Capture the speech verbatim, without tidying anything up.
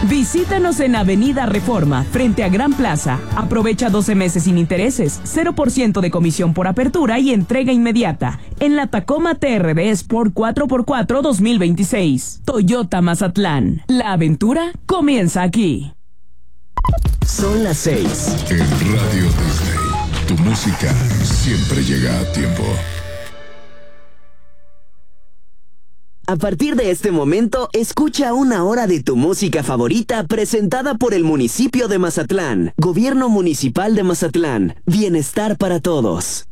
Visítanos en Avenida Reforma, frente a Gran Plaza. Aprovecha doce meses sin intereses, cero por ciento de comisión por apertura y entrega inmediata. En la Tacoma T R D Sport cuatro por cuatro dos mil veintiséis. Toyota Mazatlán. La aventura comienza aquí. Son las seis. En Radio Disney, tu música siempre llega a tiempo. A partir de este momento, escucha una hora de tu música favorita presentada por el municipio de Mazatlán. Gobierno Municipal de Mazatlán. Bienestar para todos.